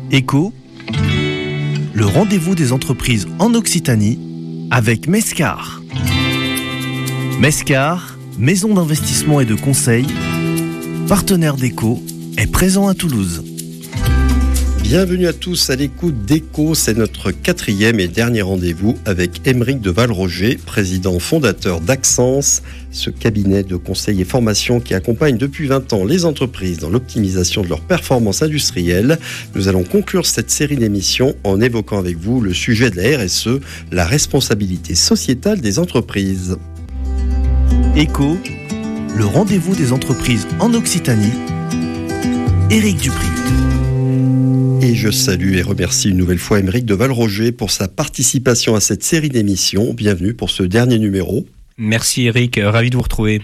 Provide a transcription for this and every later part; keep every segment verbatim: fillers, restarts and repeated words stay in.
Éco, le rendez-vous des entreprises en Occitanie avec Mescar. Mescar, maison d'investissement et de conseil, partenaire d'Éco, est présent à Toulouse. Bienvenue à tous à l'écoute d'Éco, c'est notre quatrième et dernier rendez-vous avec Aymeric de Valroger, président fondateur d'Axence, ce cabinet de conseil et formation qui accompagne depuis vingt ans les entreprises dans l'optimisation de leur performance industrielle. Nous allons conclure cette série d'émissions en évoquant avec vous le sujet de la R S E, la responsabilité sociétale des entreprises. Éco, le rendez-vous des entreprises en Occitanie, Éric Dupri. Et je salue et remercie une nouvelle fois Aymeric de Valroger pour sa participation à cette série d'émissions. Bienvenue pour ce dernier numéro. Merci Éric, ravi de vous retrouver.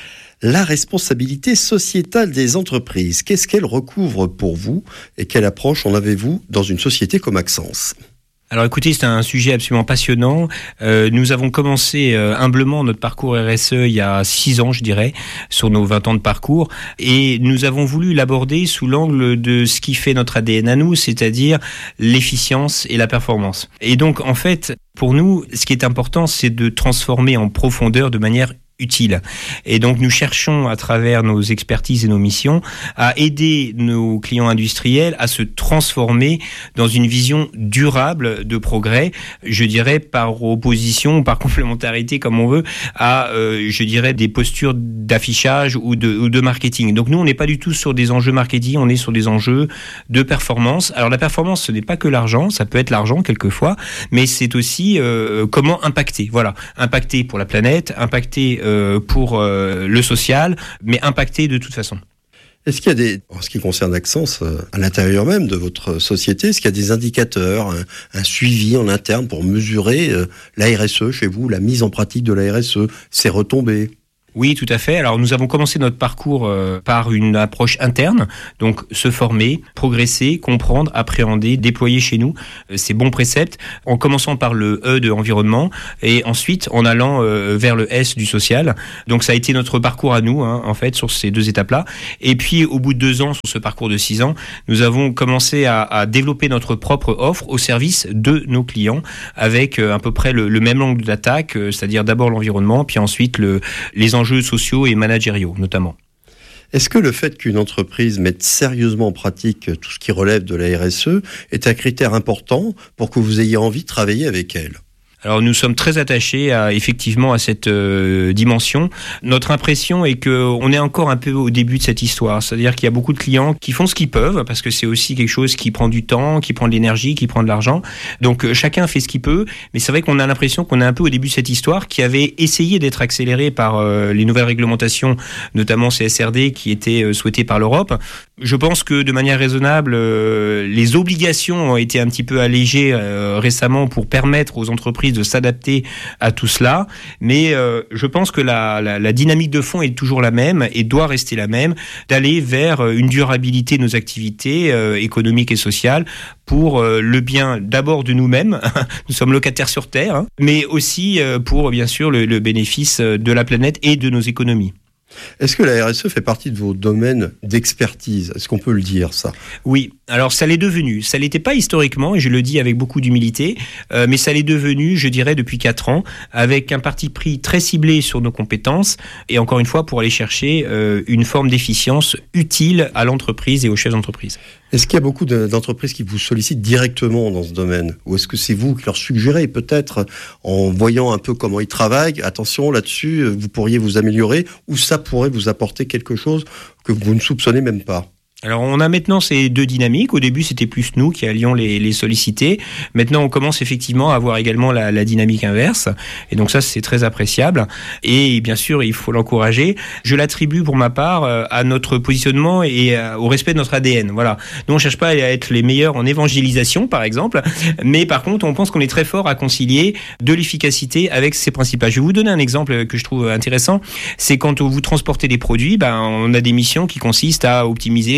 La responsabilité sociétale des entreprises, qu'est-ce qu'elle recouvre pour vous et quelle approche en avez-vous dans une société comme Axence ? Alors écoutez, c'est un sujet absolument passionnant. Euh, nous avons commencé euh, humblement notre parcours R S E il y a six ans, je dirais, sur nos vingt ans de parcours. Et nous avons voulu l'aborder sous l'angle de ce qui fait notre A D N à nous, c'est-à-dire l'efficience et la performance. Et donc, en fait, pour nous, ce qui est important, c'est de transformer en profondeur de manière utile. Et donc nous cherchons à travers nos expertises et nos missions à aider nos clients industriels à se transformer dans une vision durable de progrès, je dirais par opposition, par complémentarité comme on veut, à euh, je dirais des postures d'affichage ou de, ou de marketing. Donc nous on n'est pas du tout sur des enjeux marketing, on est sur des enjeux de performance. Alors la performance ce n'est pas que l'argent, ça peut être l'argent quelquefois, mais c'est aussi euh, comment impacter. Voilà, impacter pour la planète, impacter pour euh, le social, mais impacté de toute façon. Est-ce qu'il y a des, en ce qui concerne Axence, à l'intérieur même de votre société, est-ce qu'il y a des indicateurs, un, un suivi en interne pour mesurer euh, la R S E chez vous, la mise en pratique de la R S E, ses retombées ? Oui, tout à fait. Alors, nous avons commencé notre parcours euh, par une approche interne, donc se former, progresser, comprendre, appréhender, déployer chez nous euh, ces bons préceptes, en commençant par le E de environnement et ensuite en allant euh, vers le S du social. Donc, ça a été notre parcours à nous, hein, en fait, sur ces deux étapes-là. Et puis, au bout de deux ans, sur ce parcours de six ans, nous avons commencé à, à développer notre propre offre au service de nos clients avec euh, à peu près le, le même angle d'attaque, euh, c'est-à-dire d'abord l'environnement, puis ensuite le, les enjeux enjeux sociaux et managériaux notamment. Est-ce que le fait qu'une entreprise mette sérieusement en pratique tout ce qui relève de la R S E est un critère important pour que vous ayez envie de travailler avec elle ? Alors nous sommes très attachés à, effectivement à cette euh, dimension. Notre impression est qu'on est encore un peu au début de cette histoire. C'est-à-dire qu'il y a beaucoup de clients qui font ce qu'ils peuvent, parce que c'est aussi quelque chose qui prend du temps, qui prend de l'énergie, qui prend de l'argent. Donc euh, chacun fait ce qu'il peut, mais c'est vrai qu'on a l'impression qu'on est un peu au début de cette histoire qui avait essayé d'être accélérée par euh, les nouvelles réglementations, notamment C S R D, qui étaient euh, souhaitées par l'Europe. Je pense que de manière raisonnable, euh, les obligations ont été un petit peu allégées euh, récemment pour permettre aux entreprises de s'adapter à tout cela, mais euh, je pense que la, la, la dynamique de fond est toujours la même et doit rester la même, d'aller vers une durabilité de nos activités euh, économiques et sociales pour euh, le bien d'abord de nous-mêmes, nous sommes locataires sur Terre, hein, mais aussi euh, pour bien sûr le, le bénéfice de la planète et de nos économies. Est-ce que la R S E fait partie de vos domaines d'expertise ? Est-ce qu'on peut le dire, ça ? Oui, alors ça l'est devenu. Ça l'était pas historiquement, et je le dis avec beaucoup d'humilité, euh, mais ça l'est devenu, je dirais, depuis quatre ans, avec un parti pris très ciblé sur nos compétences, et encore une fois, pour aller chercher euh, une forme d'efficience utile à l'entreprise et aux chefs d'entreprise. Est-ce qu'il y a beaucoup d'entreprises qui vous sollicitent directement dans ce domaine ? Ou est-ce que c'est vous qui leur suggérez, peut-être, en voyant un peu comment ils travaillent, attention là-dessus, vous pourriez vous améliorer, ou ça pourrait vous apporter quelque chose que vous ne soupçonnez même pas ? Alors on a maintenant ces deux dynamiques. Au début c'était plus nous qui allions les, les solliciter. Maintenant on commence effectivement à avoir également la, la dynamique inverse. Et donc ça c'est très appréciable. Et bien sûr il faut l'encourager. Je l'attribue pour ma part à notre positionnement et au respect de notre A D N. Voilà. Nous on cherche pas à être les meilleurs en évangélisation par exemple. Mais par contre on pense qu'on est très fort à concilier de l'efficacité avec ces principes. Je vais vous donner un exemple que je trouve intéressant. C'est quand vous transportez des produits, ben, on a des missions qui consistent à optimiser les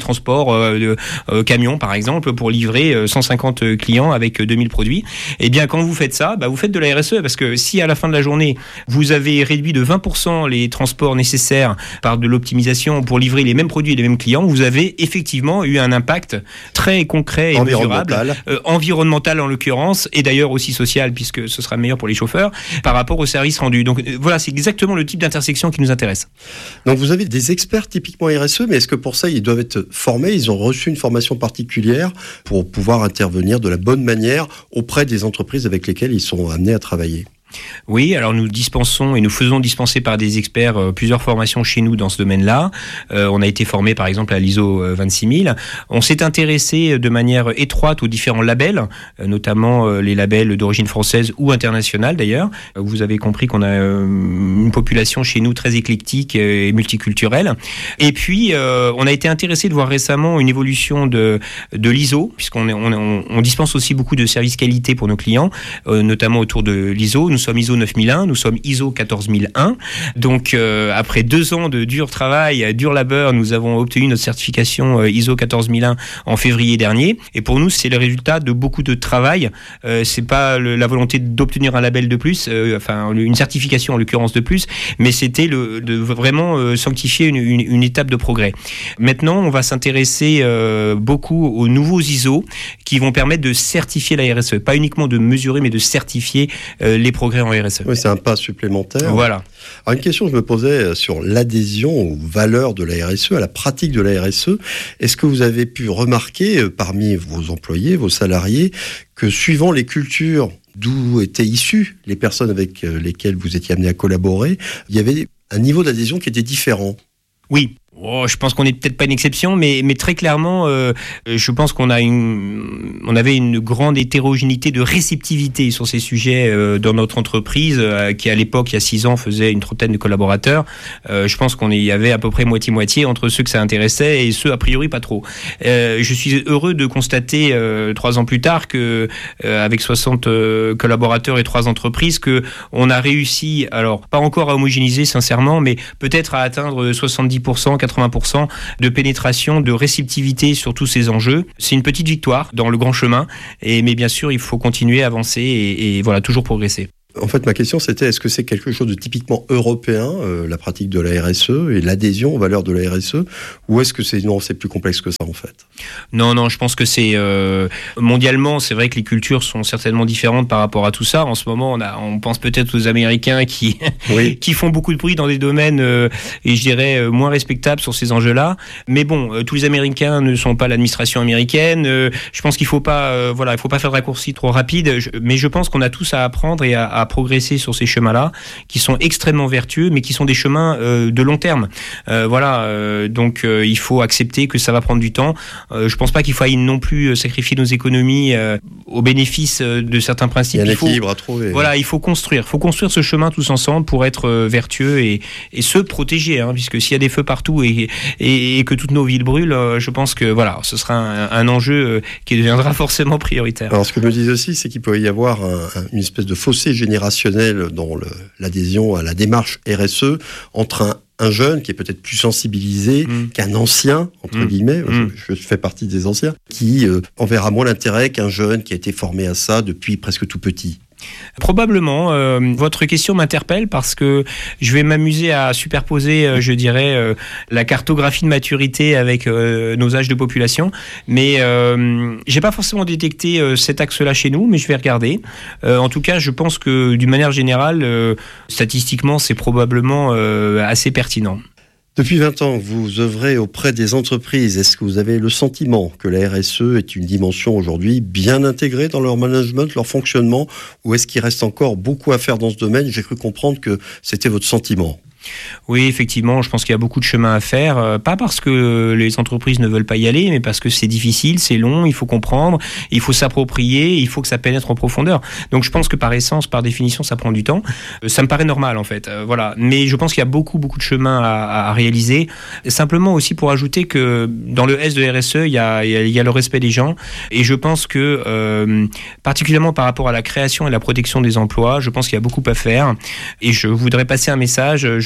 transports euh, de euh, camions par exemple pour livrer euh, cent cinquante clients avec euh, deux mille produits. Et bien quand vous faites ça, bah, vous faites de la R S E parce que si à la fin de la journée vous avez réduit de vingt pour cent les transports nécessaires par de l'optimisation pour livrer les mêmes produits et les mêmes clients, vous avez effectivement eu un impact très concret et environnemental. mesurable, euh, environnemental en l'occurrence, et d'ailleurs aussi social puisque ce sera meilleur pour les chauffeurs par rapport au service rendu. Donc euh, voilà, c'est exactement le type d'intersection qui nous intéresse. Donc vous avez des experts typiquement R S E, mais est-ce que pour ça ils doivent être formés, ils ont reçu une formation particulière pour pouvoir intervenir de la bonne manière auprès des entreprises avec lesquelles ils sont amenés à travailler ? Oui, alors nous dispensons et nous faisons dispenser par des experts euh, plusieurs formations chez nous dans ce domaine-là. Euh, on a été formé par exemple à l'I S O vingt-six mille. On s'est intéressé de manière étroite aux différents labels, euh, notamment euh, les labels d'origine française ou internationale d'ailleurs. Euh, vous avez compris qu'on a euh, une population chez nous très éclectique et multiculturelle. Et puis, euh, on a été intéressé de voir récemment une évolution de, de l'I S O, puisqu'on est, on, on, on dispense aussi beaucoup de services qualité pour nos clients, euh, notamment autour de l'I S O. Nous sommes I S O neuf mille un, nous sommes I S O quatorze mille un. Donc, euh, après deux ans de dur travail, dur labeur, nous avons obtenu notre certification euh, I S O quatorze mille un en février dernier. Et pour nous, c'est le résultat de beaucoup de travail. Euh, c'est pas le, la volonté d'obtenir un label de plus, euh, enfin une certification en l'occurrence de plus, mais c'était le, de vraiment euh, sanctifier une, une, une étape de progrès. Maintenant, on va s'intéresser euh, beaucoup aux nouveaux I S O qui vont permettre de certifier la R S E, pas uniquement de mesurer, mais de certifier euh, les progrès en R S E. Oui, c'est un pas supplémentaire. Voilà. Alors, une question que je me posais sur l'adhésion aux valeurs de la R S E, à la pratique de la R S E. Est-ce que vous avez pu remarquer euh, parmi vos employés, vos salariés, que suivant les cultures d'où étaient issues les personnes avec lesquelles vous étiez amenés à collaborer, il y avait un niveau d'adhésion qui était différent? Oui. Oh, je pense qu'on n'est peut-être pas une exception, mais, mais très clairement, euh, je pense qu'on a une, on avait une grande hétérogénéité de réceptivité sur ces sujets euh, dans notre entreprise, euh, qui à l'époque, il y a six ans, faisait une trentaine de collaborateurs. Euh, je pense qu'on y avait à peu près moitié-moitié entre ceux que ça intéressait et ceux a priori pas trop. Euh, je suis heureux de constater euh, trois ans plus tard que, euh, avec soixante euh, collaborateurs et trois entreprises, que on a réussi, alors pas encore à homogénéiser sincèrement, mais peut-être à atteindre soixante-dix pour cent, quatre-vingts pour cent de pénétration, de réceptivité sur tous ces enjeux. C'est une petite victoire dans le grand chemin, et, mais bien sûr, il faut continuer à avancer et, et voilà, toujours progresser. En fait, ma question, c'était est-ce que c'est quelque chose de typiquement européen, euh, la pratique de la R S E et l'adhésion aux valeurs de la R S E, ou est-ce que c'est non, c'est plus complexe que ça en fait? Non, non, je pense que c'est euh, mondialement, c'est vrai que les cultures sont certainement différentes par rapport à tout ça. En ce moment, on, a, on pense peut-être aux Américains qui oui. qui font beaucoup de bruit dans des domaines euh, et je dirais euh, moins respectables sur ces enjeux-là. Mais bon, euh, tous les Américains ne sont pas l'administration américaine. Euh, je pense qu'il faut pas, euh, voilà, il faut pas faire de raccourcis trop rapides. Je, mais je pense qu'on a tous à apprendre et à, à progresser sur ces chemins-là, qui sont extrêmement vertueux, mais qui sont des chemins euh, de long terme. Euh, voilà, euh, donc euh, il faut accepter que ça va prendre du temps. Euh, je pense pas qu'il faille non plus sacrifier nos économies euh, au bénéfice de certains principes. Il y a un il faut, équilibre à trouver. Voilà, il faut construire, il faut construire ce chemin tous ensemble pour être euh, vertueux et, et se protéger, hein, puisque s'il y a des feux partout et, et, et que toutes nos villes brûlent, euh, je pense que voilà, ce sera un, un enjeu euh, qui deviendra forcément prioritaire. Alors, ce que me disent aussi, c'est qu'il peut y avoir un, un, une espèce de fossé générationnel dans le, l'adhésion à la démarche R S E entre un, un jeune qui est peut-être plus sensibilisé mmh. qu'un ancien, entre mmh. guillemets, mmh. je, je fais partie des anciens, qui euh, en verra moins l'intérêt qu'un jeune qui a été formé à ça depuis presque tout petit. Probablement. Euh, votre question m'interpelle parce que je vais m'amuser à superposer, euh, je dirais, euh, la cartographie de maturité avec euh, nos âges de population. Mais euh, j'ai pas forcément détecté euh, cet axe-là chez nous, mais je vais regarder. Euh, en tout cas, je pense que d'une manière générale, euh, statistiquement, c'est probablement euh, assez pertinent. Depuis vingt ans, vous œuvrez auprès des entreprises. Est-ce que vous avez le sentiment que la R S E est une dimension aujourd'hui bien intégrée dans leur management, leur fonctionnement, ou est-ce qu'il reste encore beaucoup à faire dans ce domaine? J'ai cru comprendre que c'était votre sentiment. Oui, effectivement, je pense qu'il y a beaucoup de chemin à faire, euh, pas parce que les entreprises ne veulent pas y aller, mais parce que c'est difficile, c'est long, il faut comprendre, il faut s'approprier, il faut que ça pénètre en profondeur. Donc je pense que par essence, par définition, ça prend du temps. Euh, ça me paraît normal en fait, euh, voilà. Mais je pense qu'il y a beaucoup, beaucoup de chemin à, à réaliser. Simplement aussi pour ajouter que dans le S de R S E, il y a, il y a le respect des gens, et je pense que euh, particulièrement par rapport à la création et la protection des emplois, je pense qu'il y a beaucoup à faire, et je voudrais passer un message. Je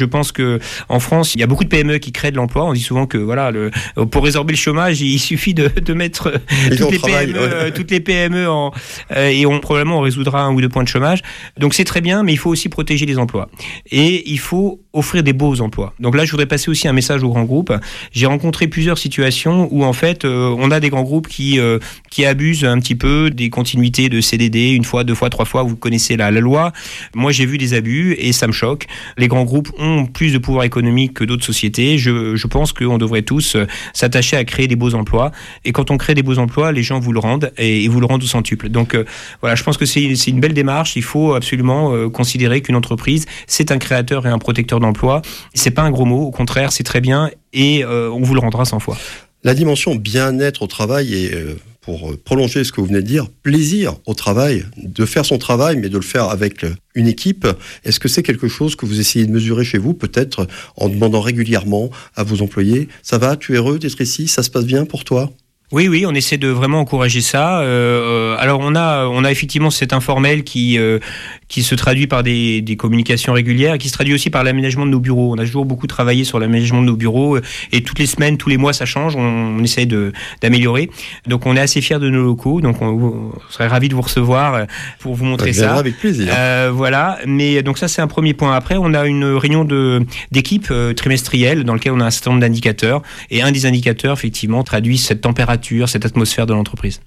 pense que en France, il y a beaucoup de P M E qui créent de l'emploi. On dit souvent que voilà, le, pour résorber le chômage, il suffit de, de mettre toutes les, travail, P M E, ouais. toutes les P M E en, euh, et on probablement on résoudra un ou deux points de chômage. Donc c'est très bien, mais il faut aussi protéger les emplois et il faut offrir des beaux emplois. Donc là, je voudrais passer aussi un message aux grands groupes. J'ai rencontré plusieurs situations où en fait, euh, on a des grands groupes qui euh, qui abusent un petit peu des continuités de C D D, une fois, deux fois, trois fois. Vous connaissez la, la loi. Moi, j'ai vu des abus et ça me choque. Les grands groupes ont plus de pouvoir économique que d'autres sociétés. Je, je pense qu'on devrait tous s'attacher à créer des beaux emplois. Et quand on crée des beaux emplois, les gens vous le rendent et, et vous le rendent au centuple. Donc euh, voilà, je pense que c'est, c'est une belle démarche. Il faut absolument euh, considérer qu'une entreprise, c'est un créateur et un protecteur d'emplois. C'est pas un gros mot. Au contraire, c'est très bien et euh, on vous le rendra cent fois. La dimension bien-être au travail et euh, pour prolonger ce que vous venez de dire, plaisir au travail, de faire son travail, mais de le faire avec une équipe. Est-ce que c'est quelque chose que vous essayez de mesurer chez vous, peut-être en demandant régulièrement à vos employés, ça va, tu es heureux d'être ici, ça se passe bien pour toi ? Oui, oui, on essaie de vraiment encourager ça. Euh, alors on a, on a effectivement cet informel qui euh, qui se traduit par des, des communications régulières, et qui se traduit aussi par l'aménagement de nos bureaux. On a toujours beaucoup travaillé sur l'aménagement de nos bureaux, et toutes les semaines, tous les mois, ça change. On, on essaie de d'améliorer. Donc on est assez fiers de nos locaux. Donc on, on serait ravis de vous recevoir pour vous montrer ça. Avec plaisir. Euh, voilà. Mais donc ça c'est un premier point. Après, on a une réunion de d'équipe euh, trimestrielle dans laquelle on a un certain nombre d'indicateurs, et un des indicateurs effectivement traduit cette température, cette atmosphère de l'entreprise.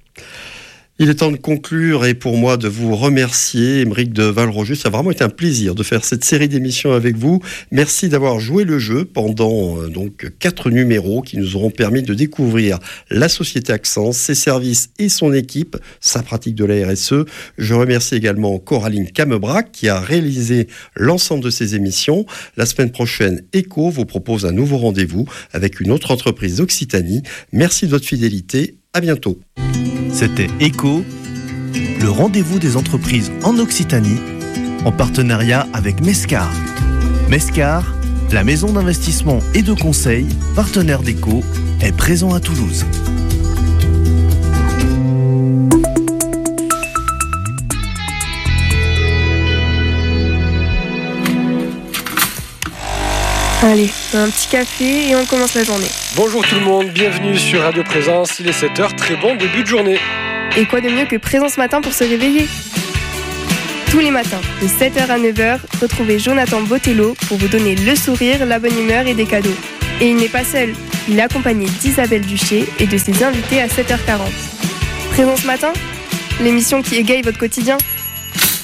Il est temps de conclure et pour moi de vous remercier, Aymeric de Valroger. Ça a vraiment été un plaisir de faire cette série d'émissions avec vous. Merci d'avoir joué le jeu pendant euh, donc quatre numéros qui nous auront permis de découvrir la société Axence, ses services et son équipe, sa pratique de la R S E. Je remercie également Coraline Camebrac qui a réalisé l'ensemble de ces émissions. La semaine prochaine, Eco vous propose un nouveau rendez-vous avec une autre entreprise d'Occitanie. Merci de votre fidélité. À bientôt. C'était Eco, le rendez-vous des entreprises en Occitanie, en partenariat avec Mescar. Mescar, la maison d'investissement et de conseil, partenaire d'Eco, est présent à Toulouse. Allez, un petit café et on commence la journée. Bonjour tout le monde, bienvenue sur Radio Présence, il est sept heures, très bon début de journée. Et quoi de mieux que Présence Matin pour se réveiller ? Tous les matins, de sept heures à neuf heures, retrouvez Jonathan Botello pour vous donner le sourire, la bonne humeur et des cadeaux. Et il n'est pas seul, il est accompagné d'Isabelle Duché et de ses invités à sept heures quarante. Présence Matin, l'émission qui égaye votre quotidien.